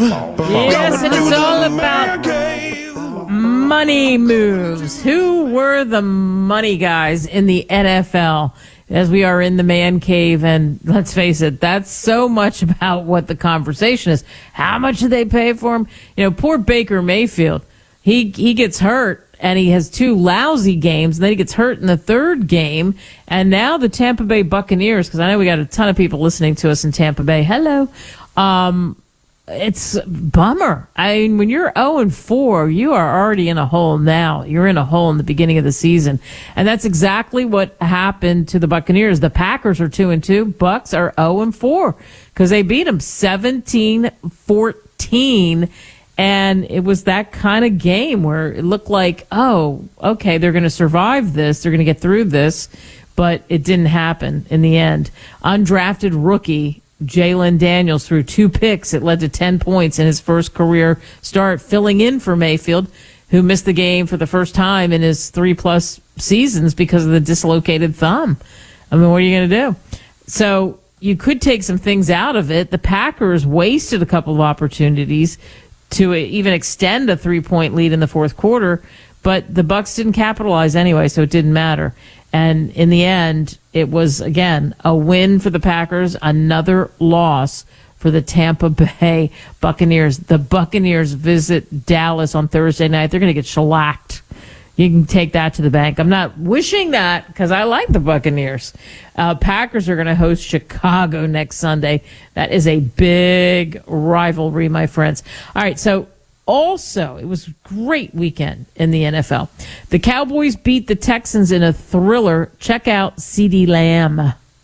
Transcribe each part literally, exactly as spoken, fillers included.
Yes, and it's all about money moves. Who were the money guys in the N F L? As we are in the man cave, and let's face it, that's so much about what the conversation is. How much did they pay for him? You know, poor Baker Mayfield. He he gets hurt, and he has two lousy games, and then he gets hurt in the third game. And now the Tampa Bay Buccaneers, because I know we got a ton of people listening to us in Tampa Bay. Hello. Um, it's a bummer. I mean, when you're oh and four, you are already in a hole now. You're in a hole in the beginning of the season. And that's exactly what happened to the Buccaneers. The Packers are two and two. Bucks are oh and four because they beat them seventeen fourteen. And it was that kind of game where it looked like, oh, okay, they're going to survive this. They're going to get through this. But it didn't happen in the end. Undrafted rookie Jalen Daniels threw two picks. It led to ten points in his first career start, filling in for Mayfield, who missed the game for the first time in his three-plus seasons because of the dislocated thumb. I mean, what are you going to do? So you could take some things out of it. The Packers wasted a couple of opportunities to even extend a three-point lead in the fourth quarter, but the Bucs didn't capitalize anyway, so it didn't matter. And in the end, it was, again, a win for the Packers, another loss for the Tampa Bay Buccaneers. The Buccaneers visit Dallas on Thursday night. They're going to get shellacked. You can take that to the bank. I'm not wishing that because I like the Buccaneers. Uh, Packers are going to host Chicago next Sunday. That is a big rivalry, my friends. All right, so also, it was a great weekend in the N F L. The Cowboys beat the Texans in a thriller. Check out CeeDee Lamb.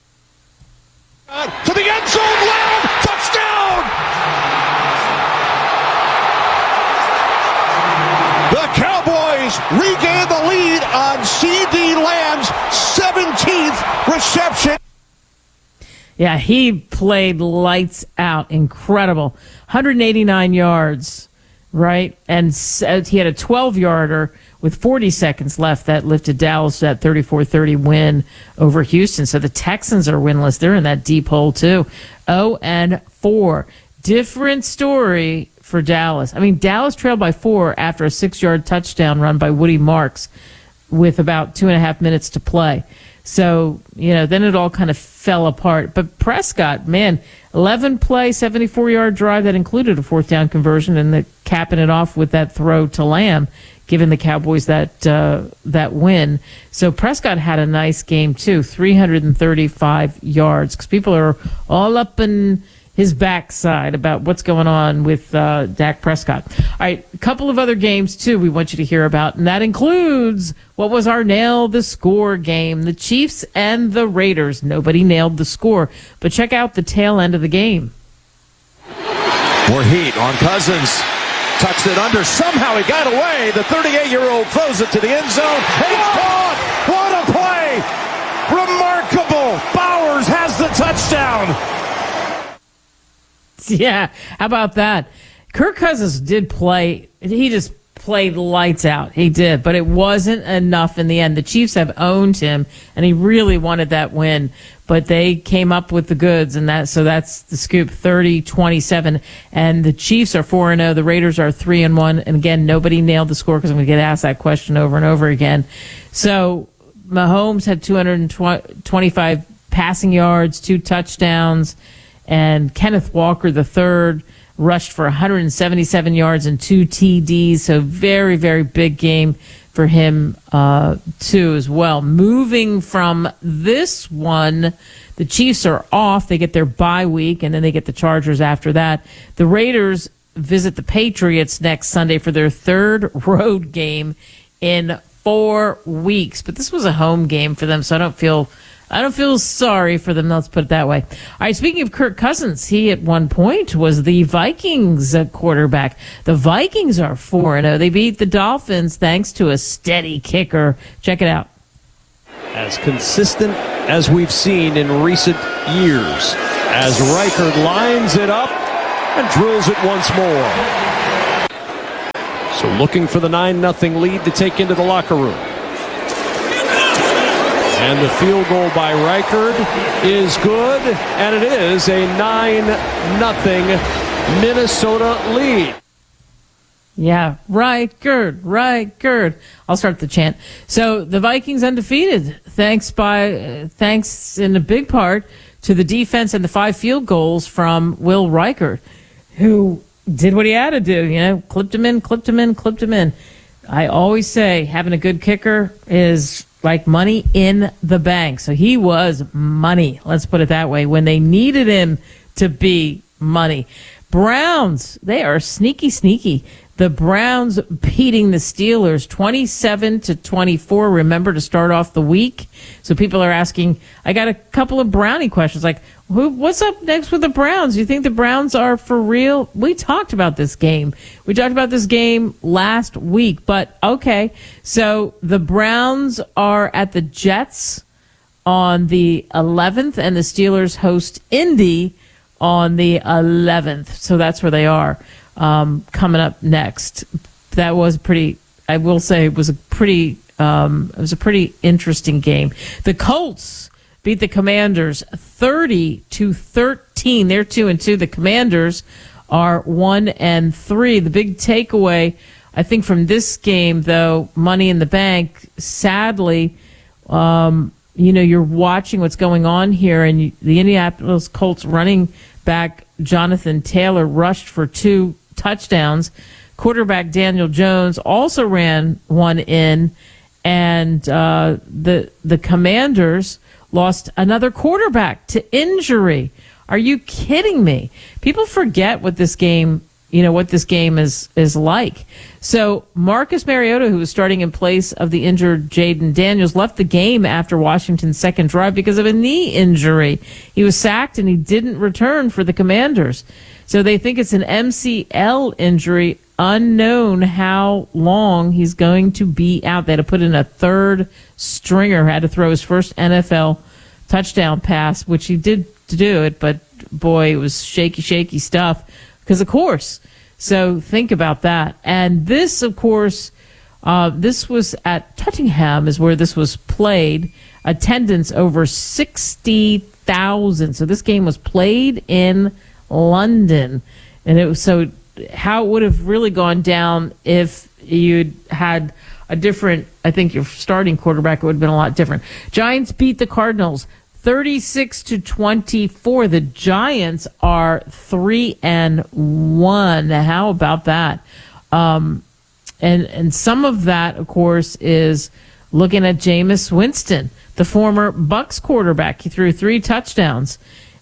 To the end zone, Lamb, touchdown! The Cowboys regain the lead on CeeDee Lamb's seventeenth reception. Yeah, he played lights out. Incredible. one hundred eighty-nine yards. Right, and he had a twelve-yarder with forty seconds left that lifted Dallas to that thirty-four thirty win over Houston. So the Texans are winless. They're in that deep hole, too. oh and four. Different story for Dallas. I mean, Dallas trailed by four after a six-yard touchdown run by Woody Marks with about two and a half minutes to play. So, you know, then it all kind of fell apart. But Prescott, man, eleven-play, seventy-four-yard drive that included a fourth-down conversion and the capping it off with that throw to Lamb, giving the Cowboys that uh, that win. So Prescott had a nice game, too, three hundred thirty-five yards, because people are all up in his backside about what's going on with uh, Dak Prescott. All right, a couple of other games, too, we want you to hear about, and that includes what was our Nail the Score game, the Chiefs and the Raiders. Nobody nailed the score, but check out the tail end of the game. More heat on Cousins. Tucks it under. Somehow he got away. The thirty-eight-year-old throws it to the end zone. And it's caught. What a play. Remarkable. Bowers has the touchdown. Yeah, how about that? Kirk Cousins did play. He just played lights out. He did, but it wasn't enough in the end. The Chiefs have owned him, and he really wanted that win, but they came up with the goods, and that so that's the scoop, thirty twenty-seven. And the Chiefs are four and oh. The Raiders are three and one. And again, nobody nailed the score because I'm going to get asked that question over and over again. So Mahomes had two hundred twenty-five passing yards, two touchdowns. And Kenneth Walker, the third, rushed for one hundred seventy-seven yards and two T Ds. So very, very big game for him, uh, too, as well. Moving from this one, the Chiefs are off. They get their bye week, and then they get the Chargers after that. The Raiders visit the Patriots next Sunday for their third road game in four weeks. But this was a home game for them, so I don't feel... I don't feel sorry for them. Let's put it that way. All right, speaking of Kirk Cousins, he at one point was the Vikings quarterback. The Vikings are four and oh. They beat the Dolphins thanks to a steady kicker. Check it out. As consistent as we've seen in recent years, as Reichard lines it up and drills it once more. So looking for the nine nothing lead to take into the locker room. And the field goal by Reichard is good, and it is a nine nothing Minnesota lead. Yeah, right, good, right, good. I'll start the chant. So the Vikings undefeated, thanks by uh, thanks in a big part to the defense and the five field goals from Will Reichert, who did what he had to do. You know, clipped him in, clipped him in, clipped him in. I always say having a good kicker is like money in the bank. So he was money. Let's put it that way. When they needed him to be money. Browns, they are sneaky, sneaky. The Browns beating the Steelers twenty-seven to twenty-four. Remember to start off the week. So people are asking, I got a couple of Brownie questions like, who, what's up next with the Browns? Do you think the Browns are for real? We talked about this game. We talked about this game last week, but okay. So the Browns are at the Jets on the eleventh and the Steelers host Indy on the eleventh. So that's where they are. Um, coming up next. That was pretty, I will say it was a pretty, um, it was a pretty interesting game. The Colts beat the Commanders thirty to thirteen. They're two and two. The Commanders are one and three. The big takeaway, I think, from this game, though, Money in the Bank, sadly, um, you know, you're watching what's going on here, and you, the Indianapolis Colts running back Jonathan Taylor rushed for two touchdowns. Quarterback Daniel Jones also ran one in, and uh, the the Commanders lost another quarterback to injury. Are you kidding me? People forget what this game, you know, what this game is is like. So Marcus Mariota, who was starting in place of the injured Jaden Daniels, left the game after Washington's second drive because of a knee injury. He was sacked and he didn't return for the Commanders. So they think it's an M C L injury, unknown how long he's going to be out. They had to put in a third stringer, had to throw his first N F L touchdown pass, which he did do it, but boy, it was shaky, shaky stuff because of course. So think about that. And this, of course, uh, this was at Tottenham is where this was played. Attendance over sixty thousand. So this game was played in London. And it was so how it would have really gone down if you'd had a different, I think your starting quarterback would have been a lot different. Giants beat the Cardinals thirty-six to twenty-four. The Giants are three and one. How about that? Um, and and some of that, of course, is looking at Jameis Winston, the former Bucks quarterback. He threw three touchdowns,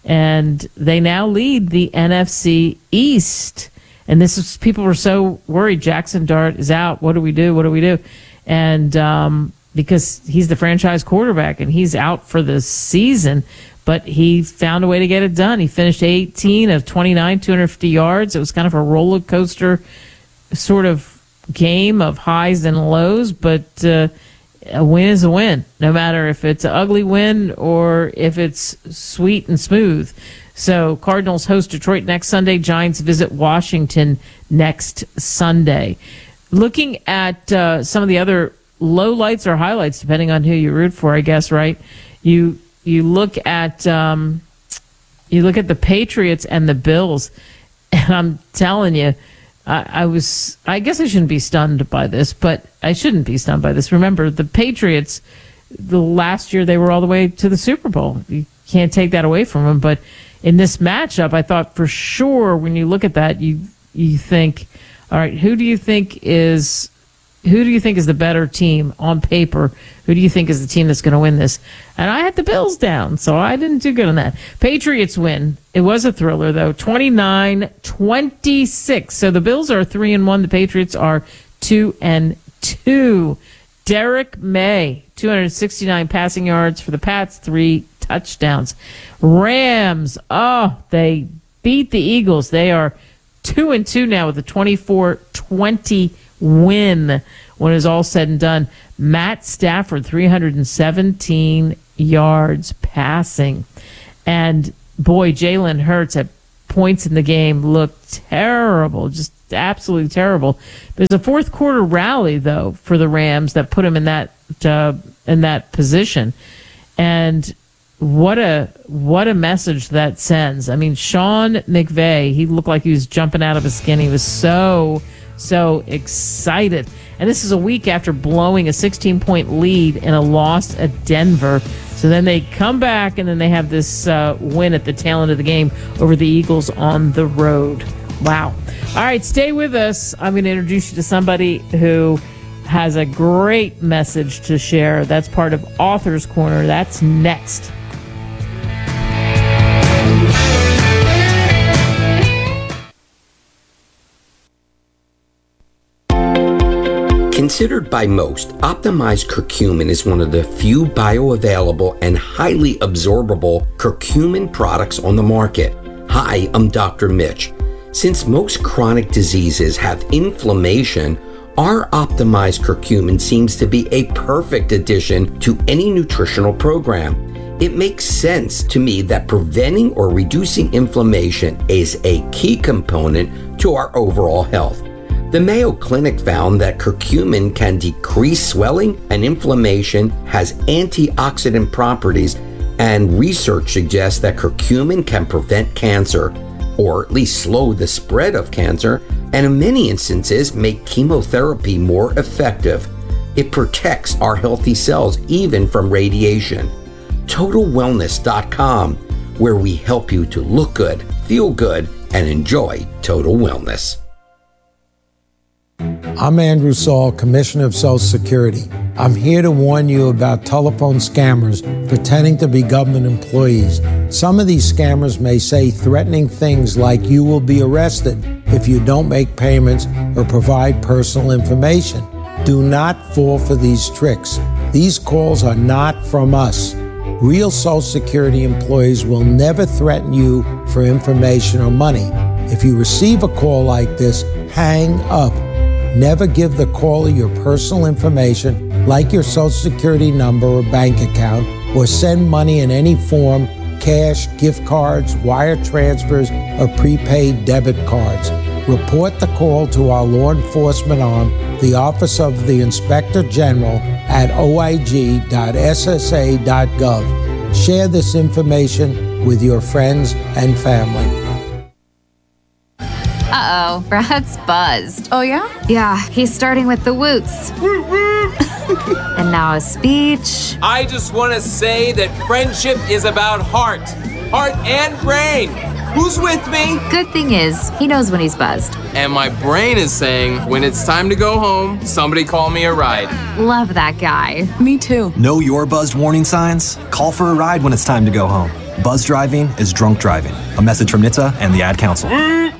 and they now lead the N F C East. And this is, people were so worried. Jackson Dart is out. What do we do? What do we do? And um, because he's the franchise quarterback and he's out for the season, but he found a way to get it done. He finished eighteen of twenty-nine, two hundred fifty yards. It was kind of a roller coaster sort of game of highs and lows, but uh, a win is a win, no matter if it's an ugly win or if it's sweet and smooth. So Cardinals host Detroit next Sunday. Giants visit Washington next Sunday. Looking at uh, some of the other lowlights or highlights, depending on who you root for, I guess, right? You you look at um, you look at the Patriots and the Bills, and I'm telling you, I, I was I guess I shouldn't be stunned by this, but I shouldn't be stunned by this. Remember, the Patriots, the last year they were all the way to the Super Bowl. You can't take that away from them, but in this matchup, I thought for sure when you look at that, you you think, all right, who do you think is who do you think is the better team on paper? Who do you think is the team that's going to win this? And I had the Bills down, so I didn't do good on that. Patriots win. It was a thriller, though, twenty-nine twenty-six. So the Bills are three and one. The Patriots are two and two. Derek May, two hundred sixty-nine passing yards for the Pats, three touchdowns. Rams, oh, they beat the Eagles. They are two and two now with a twenty-four twenty win when it's all said and done. Matt Stafford, three hundred seventeen yards passing. And boy, Jalen Hurts at points in the game looked terrible, just absolutely terrible. There's a fourth quarter rally, though, for the Rams that put him in that uh, in that position. And what a what a message that sends. I mean, Sean McVay, he looked like he was jumping out of his skin. He was so, so excited. And this is a week after blowing a sixteen-point lead in a loss at Denver. So then they come back, and then they have this uh, win at the tail end of the game over the Eagles on the road. Wow. All right, stay with us. I'm going to introduce you to somebody who has a great message to share. That's part of Author's Corner. That's next. Considered by most, optimized curcumin is one of the few bioavailable and highly absorbable curcumin products on the market. Hi, I'm Doctor Mitch. Since most chronic diseases have inflammation, our optimized curcumin seems to be a perfect addition to any nutritional program. It makes sense to me that preventing or reducing inflammation is a key component to our overall health. The Mayo Clinic found that curcumin can decrease swelling and inflammation, has antioxidant properties, and research suggests that curcumin can prevent cancer, or at least slow the spread of cancer, and in many instances make chemotherapy more effective. It protects our healthy cells even from radiation. Total Wellness dot com, where we help you to look good, feel good, and enjoy total wellness. I'm Andrew Saul, Commissioner of Social Security. I'm here to warn you about telephone scammers pretending to be government employees. Some of these scammers may say threatening things like you will be arrested if you don't make payments or provide personal information. Do not fall for these tricks. These calls are not from us. Real Social Security employees will never threaten you for information or money. If you receive a call like this, hang up. Never give the caller your personal information, like your Social Security number or bank account, or send money in any form, cash, gift cards, wire transfers, or prepaid debit cards. Report the call to our law enforcement arm, the Office of the Inspector General, at o i g dot s s a dot gov. Share this information with your friends and family. Uh-oh, Brad's buzzed. Oh, yeah? Yeah, he's starting with the woots. And now a speech. I just want to say that friendship is about heart. Heart and brain. Who's with me? Good thing is, he knows when he's buzzed. And my brain is saying, when it's time to go home, somebody call me a ride. Love that guy. Me too. Know your buzzed warning signs? Call for a ride when it's time to go home. Buzz driving is drunk driving. A message from N H T S A and the Ad Council.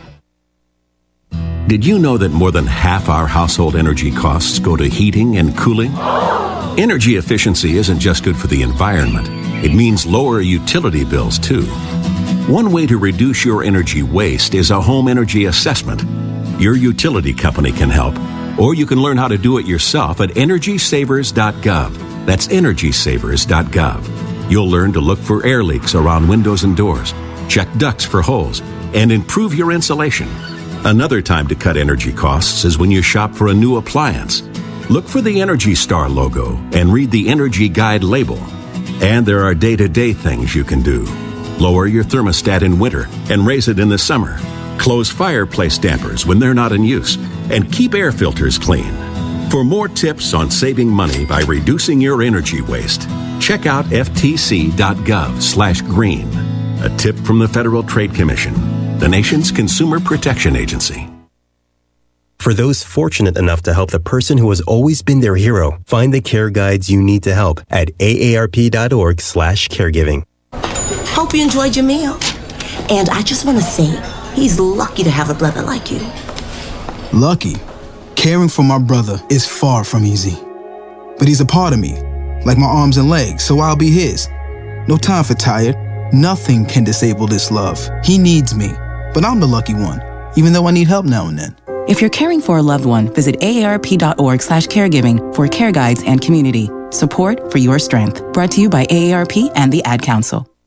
Did you know that more than half our household energy costs go to heating and cooling? Energy efficiency isn't just good for the environment. It means lower utility bills, too. One way to reduce your energy waste is a home energy assessment. Your utility company can help, or you can learn how to do it yourself at energy savers dot gov. That's energy savers dot gov. You'll learn to look for air leaks around windows and doors, check ducts for holes, and improve your insulation. Another time to cut energy costs is when you shop for a new appliance. Look for the Energy Star logo and read the Energy Guide label. And there are day-to-day things you can do. Lower your thermostat in winter and raise it in the summer. Close fireplace dampers when they're not in use. And keep air filters clean. For more tips on saving money by reducing your energy waste, check out f t c dot gov slash green. A tip from the Federal Trade Commission, the nation's consumer protection agency. For those fortunate enough to help the person who has always been their hero, find the care guides you need to help at a a r p dot org slash caregiving. Hope you enjoyed your meal. And I just want to say, he's lucky to have a brother like you. Lucky? Caring for my brother is far from easy. But he's a part of me, like my arms and legs, so I'll be his. No time for tired. Nothing can disable this love. He needs me, but I'm the lucky one, even though I need help now and then. If you're caring for a loved one, visit a a r p dot org slash caregiving for care guides and community. Support for your strength. Brought to you by A A R P and the Ad Council.